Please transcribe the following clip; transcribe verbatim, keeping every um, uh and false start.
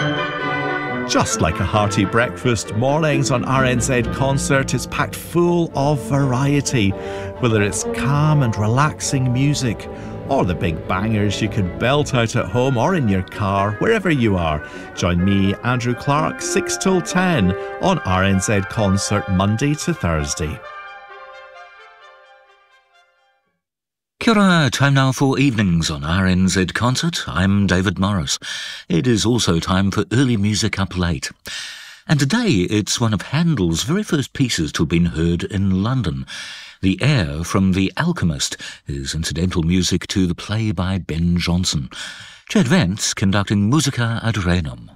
Just like a hearty breakfast, mornings on R N Z Concert is packed full of variety, whether it's calm and relaxing music or the big bangers you can belt out at home or in your car, wherever you are. Join me, Andrew Clark, six till ten on R N Z Concert, Monday to Thursday. Kia ora, time now for evenings on R N Z Concert. I'm David Morris. It is also time for early music up late. And today it's one of Handel's very first pieces to have been heard in London. The air from The Alchemist is incidental music to the play by Ben Jonson. Chad Vance conducting Musica ad Renum.